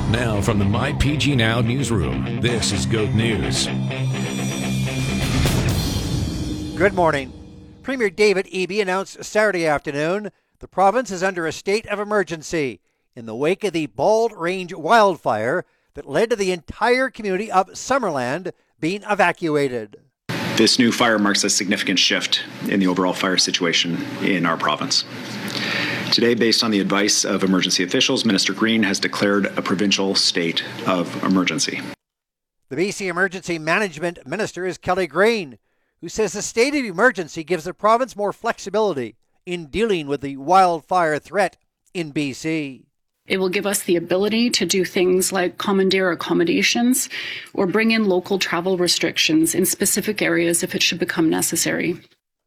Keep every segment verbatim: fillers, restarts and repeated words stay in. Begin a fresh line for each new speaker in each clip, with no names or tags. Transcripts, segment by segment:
Now from the My P G Now newsroom, this is Goat News.
Good morning. Premier David Eby announced Saturday afternoon the province is under a state of emergency in the wake of the Bald Range wildfire that led to the entire community of Summerland being evacuated.
This new fire marks a significant shift in the overall fire situation in our province. Today, based on the advice of emergency officials, Minister Green has declared a provincial state of emergency.
The B C Emergency Management Minister is Kelly Green, who says the state of emergency gives the province more flexibility in dealing with the wildfire threat in B C.
It will give us the ability to do things like commandeer accommodations or bring in local travel restrictions in specific areas if it should become necessary.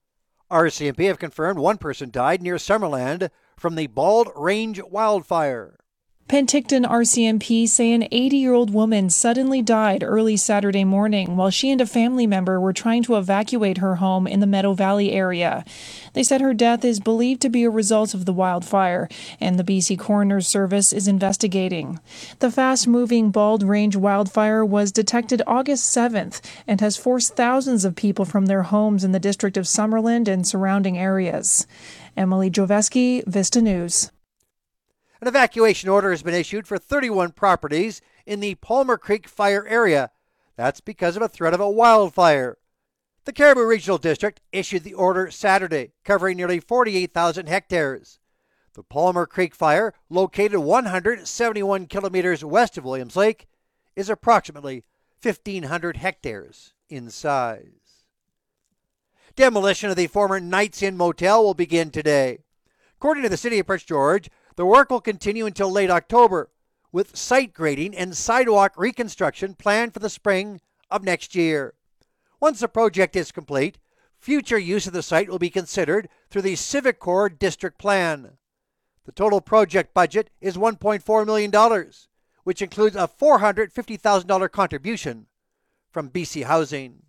R C M P have confirmed one person died near Summerland from the Bald Range wildfire.
Penticton R C M P say an eighty-year-old woman suddenly died early Saturday morning while she and a family member were trying to evacuate her home in the Meadow Valley area. They said her death is believed to be a result of the wildfire, and the B C Coroner's Service is investigating. The fast-moving Bald Range wildfire was detected August seventh and has forced thousands of people from their homes in the district of Summerland and surrounding areas. Emily Joveski, Vista News.
An evacuation order has been issued for thirty-one properties in the Palmer Creek fire area. That's because of a threat of a wildfire. The Cariboo Regional District issued the order Saturday, covering nearly forty-eight thousand hectares. The Palmer Creek fire, located one hundred seventy-one kilometers west of Williams Lake, is approximately fifteen hundred hectares in size. Demolition of the former Knights Inn Motel will begin today. According to the City of Prince George, the work will continue until late October, with site grading and sidewalk reconstruction planned for the spring of next year. Once the project is complete, future use of the site will be considered through the Civic Corps District Plan. The total project budget is one point four million dollars, which includes a four hundred fifty thousand dollars contribution from B C Housing.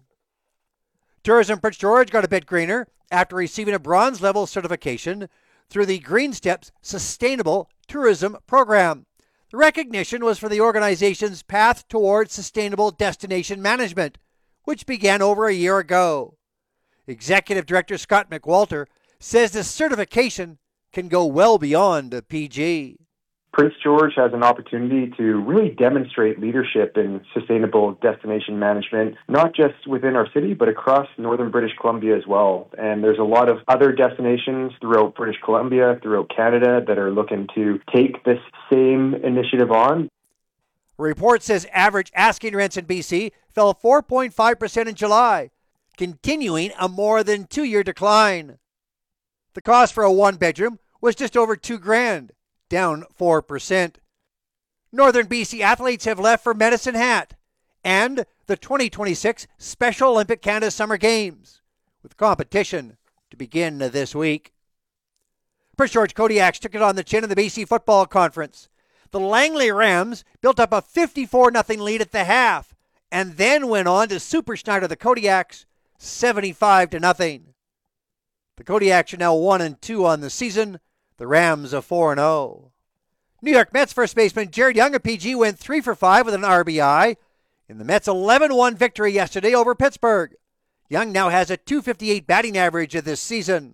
Tourism Prince George got a bit greener after receiving a bronze level certification through the Green Steps Sustainable Tourism Program. The recognition was for the organization's path towards sustainable destination management, which began over a year ago. Executive Director Scott McWalter says this certification can go well beyond a P G.
Prince George has an opportunity to really demonstrate leadership in sustainable destination management, not just within our city, but across northern British Columbia as well. And there's a lot of other destinations throughout British Columbia, throughout Canada, that are looking to take this same initiative on.
A report says average asking rents in B C fell four point five percent in July, continuing a more than two-year decline. The cost for a one-bedroom was just over two grand. Down four percent. Northern B C athletes have left for Medicine Hat and the twenty twenty-six Special Olympic Canada Summer Games, with competition to begin this week. Prince George Kodiaks took it on the chin in the B C Football Conference. The Langley Rams built up a fifty-four nothing lead at the half and then went on to Super Schneider the Kodiaks seventy-five to nothing. The Kodiaks are now one and two on the season. The Rams are four and oh. New York Mets first baseman Jared Young of P G went three for five with an R B I in the Mets' eleven one victory yesterday over Pittsburgh. Young now has a two fifty-eight batting average of this season.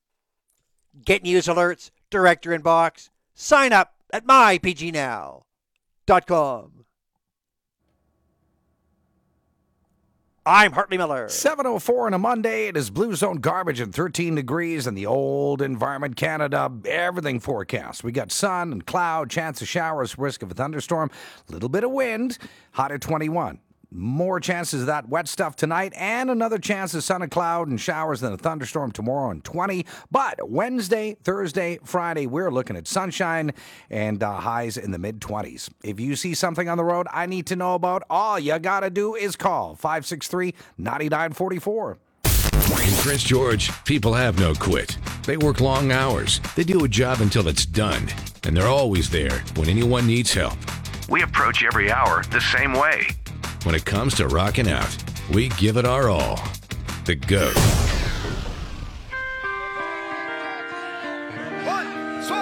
Get news alerts direct to your inbox. Sign up at my p g now dot com. I'm Hartley Miller.
seven oh four on a Monday. It is Blue Zone Garbage and thirteen degrees in the old Environment Canada. Everything forecast. We got sun and cloud, chance of showers, risk of a thunderstorm, a little bit of wind, hot at twenty-one. More chances of that wet stuff tonight, and another chance of sun and cloud and showers than a thunderstorm tomorrow on twenty. But Wednesday, Thursday, Friday, we're looking at sunshine and uh, highs in the mid-twenties. If you see something on the road I need to know about, all you got to do is call five six three, nine nine four four.
In Prince George, people have no quit. They work long hours. They do a job until it's done. And they're always there when anyone needs help.
We approach every hour the same way.
When it comes to rocking out, we give it our all. The GOAT.